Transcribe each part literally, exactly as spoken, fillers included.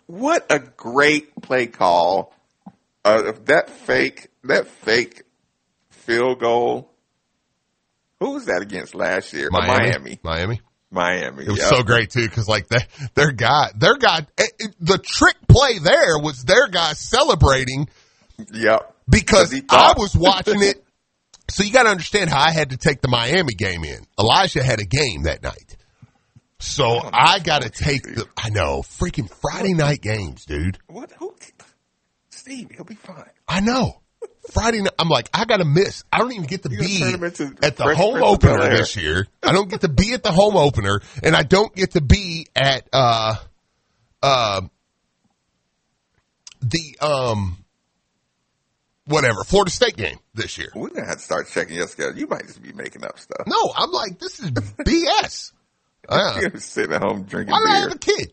what a great play call. Uh, that fake, that fake field goal. Who was that against last year? Miami. Uh, Miami. Miami. Miami. It was yep. so great too, because like they, their guy, their guy, it, it, the trick play there was their guy celebrating. Yep. Because I was watching it. So you got to understand how I had to take the Miami game in. Elijah had a game that night. So oh, I got to take the, I know, freaking Friday night games, dude. What? Who? Steve, he'll be fine. I know. Friday night, I'm like, I got to miss. I don't even get to You're be at the Fresh home Prince opener this year. I don't get to be at the home opener, and I don't get to be at uh, uh, the, um, whatever, Florida State game this year. We're going to have to start checking your schedule. You might just be making up stuff. No, I'm like, this is B S. Uh, You're sitting at home drinking why beer. I have a kid?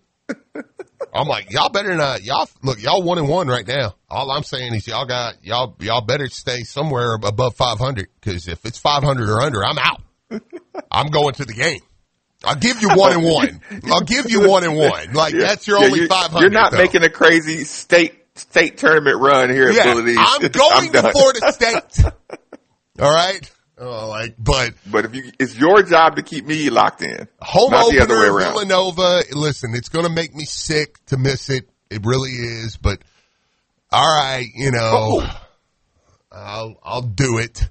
I'm like, y'all better not, y'all, look, y'all one and one right now. All I'm saying is y'all got, y'all, y'all better stay somewhere above five hundred, because if it's five hundred or under, I'm out. I'm going to the game. I'll give you one and one. I'll give you one and one. Like, yeah, that's your yeah, only five hundred. You're not though. making a crazy state, state tournament run here at yeah, Bullet East. I'm going I'm to Florida State. All right. Oh, like, but but if you, it's your job to keep me locked in. Home not opener, the other way around. Villanova. Listen, it's going to make me sick to miss it. It really is. But all right, you know, oh. I'll I'll do it.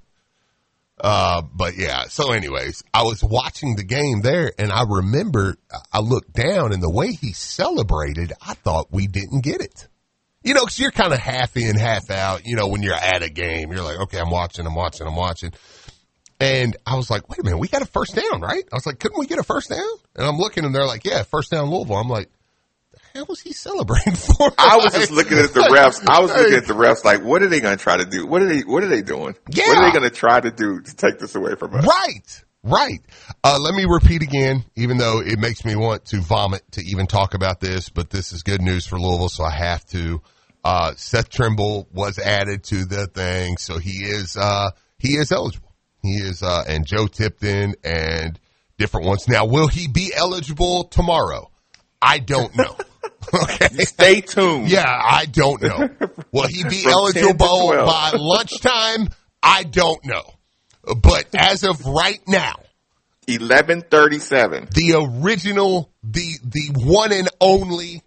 Uh, but yeah. So, anyways, I was watching the game there, and I remember I looked down, and the way he celebrated, I thought we didn't get it. You know, because you're kind of half in, half out. You know, when you're at a game, you're like, okay, I'm watching, I'm watching, I'm watching. And I was like, wait a minute, we got a first down, right? I was like, couldn't we get a first down? And I'm looking, and they're like, yeah, first down Louisville. I'm like, the hell was he celebrating for? I was just looking at the refs. I was looking at the refs like, what are they going to try to do? What are they, what are they doing? Yeah. What are they going to try to do to take this away from us? Right, right. Uh, let me repeat again, even though it makes me want to vomit to even talk about this, but this is good news for Louisville, so I have to. Uh, Seth Trimble was added to the thing, so he is, uh, he is eligible. He is, uh, and Joe Tipton and different ones. Now, will he be eligible tomorrow? I don't know. Okay. Stay tuned. Yeah, I don't know. Will he be eligible by lunchtime? I don't know. But as of right now, eleven thirty-seven. The original, the, the one and only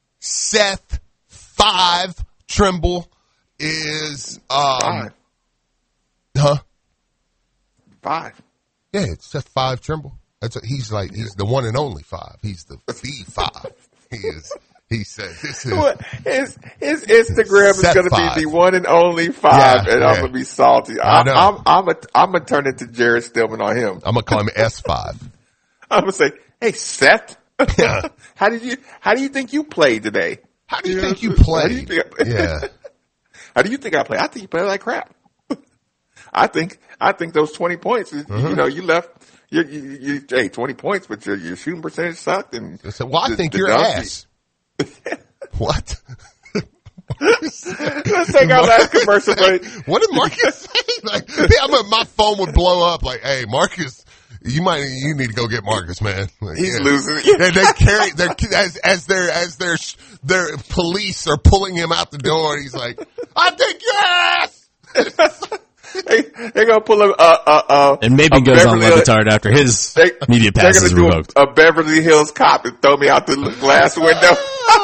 Seth Five Trimble is, um, Five. Huh? Five. Yeah, it's Seth Five Trimble. That's a, he's like, he's the one and only five. He's the the five. He is, he said, this is. What? His, his Instagram is going to be the one and only five, yeah, and yeah. I'm going to be salty. I I, know. I'm, I'm a, I'm going to turn into Jared Stillman on him. I'm going to call him S five. I'm going to say, hey, Seth. Yeah. how did you, how do you think you played today? How do you, you think know, you played? You think I, yeah. How do you think I played? I think you played like crap. I think, I think those twenty points, mm-hmm. you know, you left, you, you, you, hey, twenty points, but your, your shooting percentage sucked. And I said, well, I the, think you're ass. What? Let's take our last commercial break. What did Marcus say? Like, yeah, I'm a, my phone would blow up like, hey, Marcus, you might, you need to go get Marcus, man. Like, He's yeah. losing. They, they carry, they're, as, as their, as their, their police are pulling him out the door. He's like, I think yes. They, they're gonna pull a, uh, uh, uh, and maybe goes Beverly on Levitard after his they, media pass is revoked. A, a Beverly Hills cop and throw me out the glass window.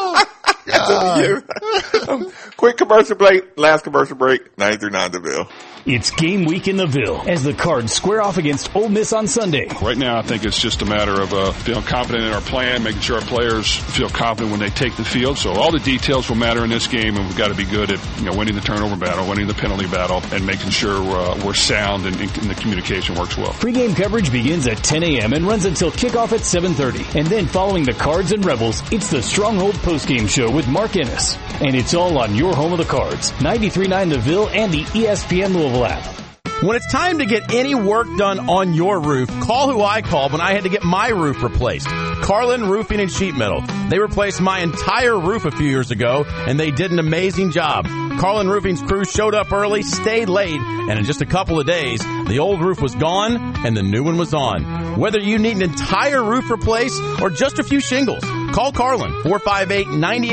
um, quick commercial break. Last commercial break. ninety-three point nine The Ville. It's game week in the Ville as the Cards square off against Ole Miss on Sunday. Right now, I think it's just a matter of uh, feeling confident in our plan, making sure our players feel confident when they take the field. So all the details will matter in this game, and we've got to be good at you know winning the turnover battle, winning the penalty battle, and making sure uh, we're sound and, and the communication works well. Pre-game coverage begins at ten a.m. and runs until kickoff at seven thirty. And then following the Cards and Rebels, it's the Stronghold postgame show with Mark Ennis. And it's all on your home of the Cards, ninety-three point nine The Ville and the E S P N Louisville app. When it's time to get any work done on your roof, call who I called when I had to get my roof replaced. Carlin Roofing and Sheet Metal. They replaced my entire roof a few years ago, and they did an amazing job. Carlin Roofing's crew showed up early, stayed late, and in just a couple of days, the old roof was gone and the new one was on. Whether you need an entire roof replaced or just a few shingles, call Carlin, four five eight, nine eight